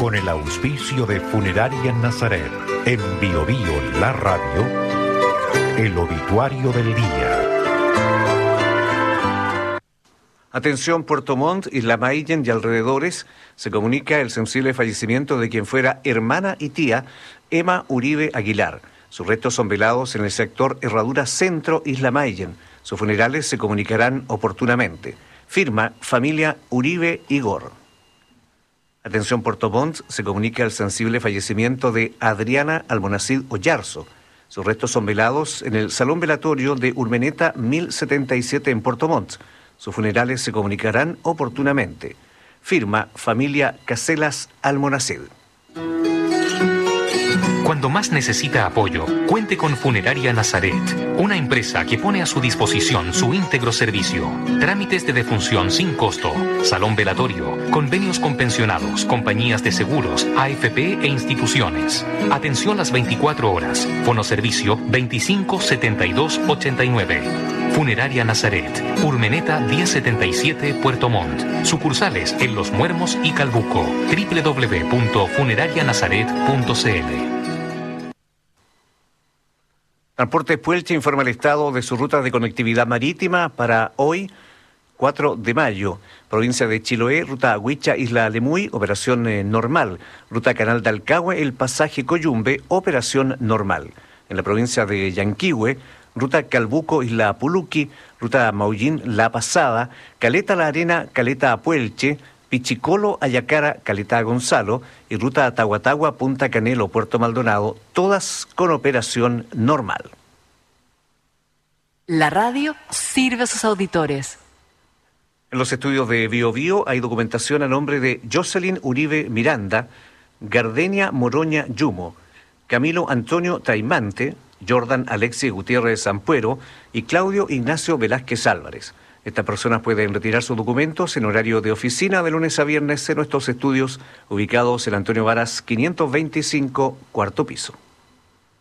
con el auspicio de Funeraria Nazaret, en Bio Bio La Radio, el obituario del día. Atención Puerto Montt, Isla Mayen y alrededores, se comunica el sensible fallecimiento de quien fuera hermana y tía Emma Uribe Aguilar. Sus restos son velados en el sector Herradura Centro, Isla Mayen. Sus funerales se comunicarán oportunamente. Firma familia Uribe Igor. Atención Puerto Montt, se comunica el sensible fallecimiento de Adriana Almonacid Ollarzo. Sus restos son velados en el Salón Velatorio de Urmeneta 1077 en Puerto Montt. Sus funerales se comunicarán oportunamente. Firma familia Caselas Almonacid. Cuando más necesita apoyo, cuente con Funeraria Nazaret, una empresa que pone a su disposición su íntegro servicio. Trámites de defunción sin costo, salón velatorio, convenios con pensionados, compañías de seguros, AFP e instituciones. Atención las 24 horas. Fonoservicio 25 72 89. Funeraria Nazaret, Urmeneta 1077, Puerto Montt. Sucursales en Los Muermos y Calbuco. www.funerarianazaret.cl. Transportes Puelche informa el estado de su ruta de conectividad marítima para hoy, 4 de mayo. Provincia de Chiloé, ruta Huicha, Isla Lemuy, operación normal. Ruta Canal de Alcagüe, el pasaje Coyumbe, operación normal. En la provincia de Yanquihue, ruta Calbuco, Isla Puluqui, ruta Maullín, La Pasada, Caleta La Arena, Caleta Puelche, Pichicolo, Ayacara, Caleta Gonzalo y ruta Tahuatahua, Punta Canelo, Puerto Maldonado, todas con operación normal. La radio sirve a sus auditores. En los estudios de Bio Bio hay documentación a nombre de Jocelyn Uribe Miranda, Gardenia Moroña Yumo, Camilo Antonio Taimante, Jordan Alexis Gutiérrez Ampuero y Claudio Ignacio Velázquez Álvarez. Estas personas pueden retirar sus documentos en horario de oficina de lunes a viernes en nuestros estudios ubicados en Antonio Varas 525, cuarto piso.